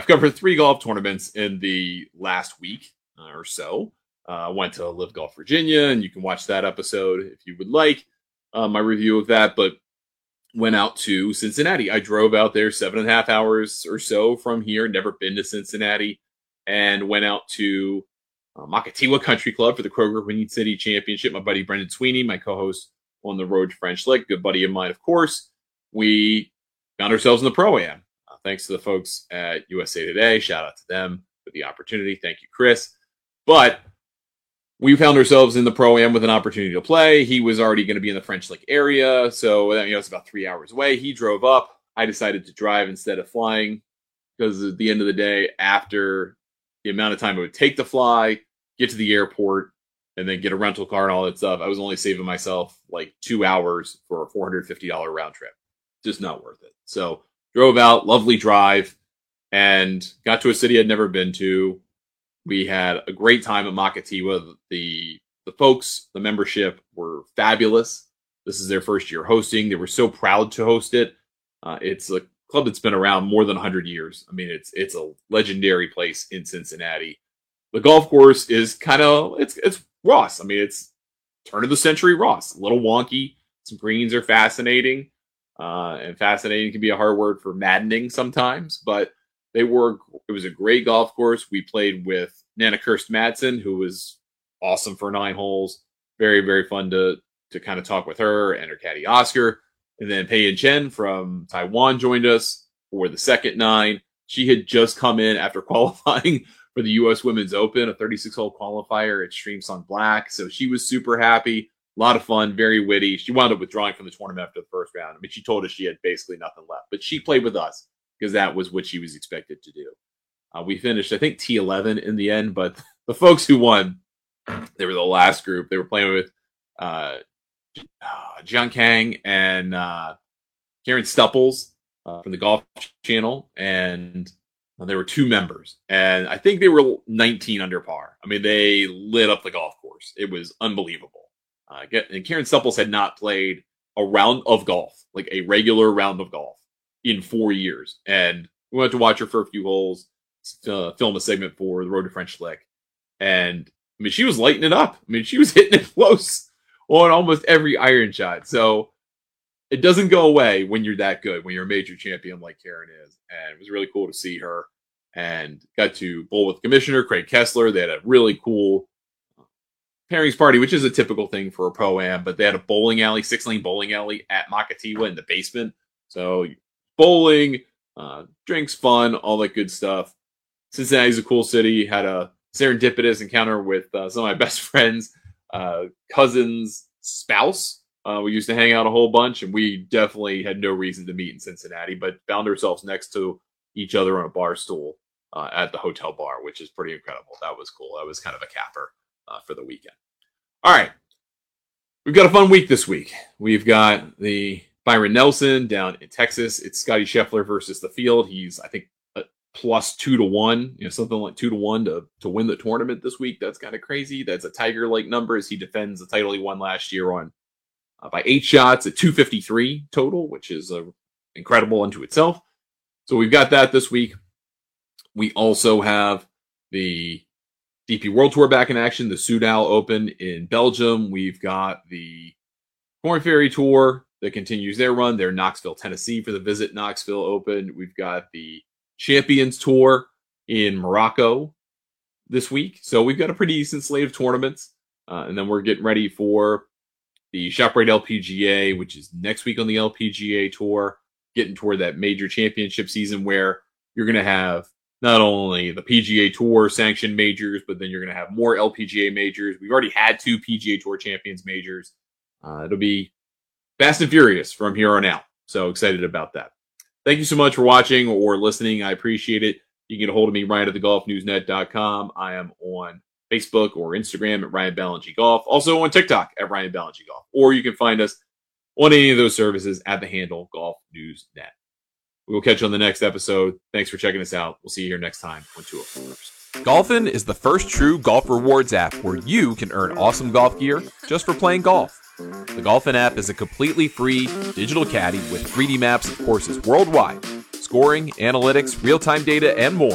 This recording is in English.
I've covered 3 golf tournaments in the last week or so. Went to Live Golf Virginia, and you can watch that episode if you would like my review of that. But went out to Cincinnati. I drove out there 7.5 hours or so from here. Never been to Cincinnati, and went out to Makatiwa Country Club for the Kroger Windy City Championship. My buddy Brendan Sweeney, my co-host on the Road to French Lick, good buddy of mine, of course. We found ourselves in the Pro-Am. Thanks to the folks at USA Today. Shout out to them for the opportunity. Thank you, Chris. But we found ourselves in the Pro-Am with an opportunity to play. He was already going to be in the French Lick area, so it's about 3 hours away. He drove up. I decided to drive instead of flying because at the end of the day, after the amount of time it would take to fly, get to the airport, and then get a rental car and all that stuff, I was only saving myself like 2 hours for a $450 round trip. Just not worth it. So drove out, lovely drive, and got to a city I'd never been to. We had a great time at Makatiwa. The folks, the membership were fabulous. This is their first year hosting. They were so proud to host it. It's a club that's been around more than 100 years. I mean, it's a legendary place in Cincinnati. The golf course is kind of, it's Ross. I mean, it's turn of the century Ross. A little wonky. Some greens are fascinating. And fascinating can be a hard word for maddening sometimes, but it was a great golf course. We played with Nana Kirst Madsen, who was awesome for 9 holes. Very, very fun to kind of talk with her and her caddy Oscar. And then Pei Yin Chen from Taiwan joined us for the second 9. She had just come in after qualifying for the U.S. Women's Open, a 36-hole qualifier at Streamsong Black. So she was super happy. A lot of fun, very witty. She wound up withdrawing from the tournament after the first round. I mean, she told us she had basically nothing left. But she played with us because that was what she was expected to do. We finished, I think, T11 in the end. But the folks who won, they were the last group. They were playing with Jiang Kang and Karen Stupples from the Golf Channel. And there were 2 members. And I think they were 19 under par. I mean, they lit up the golf course. It was unbelievable. And Karen Stupples had not played a round of golf, like a regular round of golf, in 4 years. And we went to watch her for a few holes, to film a segment for the Road to French Lick. And, I mean, she was lighting it up. I mean, she was hitting it close on almost every iron shot. So it doesn't go away when you're that good, when you're a major champion like Karen is. And it was really cool to see her. And got to bowl with Commissioner Craig Kessler. They had a really cool pairings party, which is a typical thing for a Pro-Am, but they had a bowling alley, 6-lane bowling alley at Makatiwa in the basement. So bowling, drinks, fun, all that good stuff. Cincinnati's a cool city. Had a serendipitous encounter with some of my best friends' cousin's spouse. We used to hang out a whole bunch, and we definitely had no reason to meet in Cincinnati, but found ourselves next to each other on a bar stool at the hotel bar, which is pretty incredible. That was cool. That was kind of a capper for the weekend. All right. We've got a fun week this week. We've got the Byron Nelson down in Texas. It's Scotty Scheffler versus the field. He's, I think, plus 2-1, something like 2-1 to win the tournament this week. That's kind of crazy. That's a Tiger-like number as he defends the title he won last year on by 8 shots at 253 total, which is incredible unto itself. So we've got that this week. We also have the DP World Tour back in action, the Soudal Open in Belgium. We've got the Korn Ferry Tour that continues their run. They're in Knoxville, Tennessee for the Visit Knoxville Open. We've got the Champions Tour in Morocco this week. So we've got a pretty decent slate of tournaments. And then we're getting ready for the ShopRite LPGA, which is next week on the LPGA Tour, getting toward that major championship season where you're going to have not only the PGA Tour sanctioned majors, but then you're going to have more LPGA majors. We've already had 2 PGA Tour Champions majors. It'll be fast and furious from here on out. So excited about that. Thank you so much for watching or listening. I appreciate it. You can get a hold of me, Ryan at thegolfnewsnet.com. I am on Facebook or Instagram at Ryan Ballingy Golf. Also on TikTok at Ryan Ballingy Golf. Or you can find us on any of those services at the handle Golf News Net. We will catch you on the next episode. Thanks for checking us out. We'll see you here next time on 204. Golfin is the first true golf rewards app where you can earn awesome golf gear just for playing golf. The Golfin app is a completely free digital caddy with 3D maps of courses worldwide, scoring, analytics, real-time data, and more.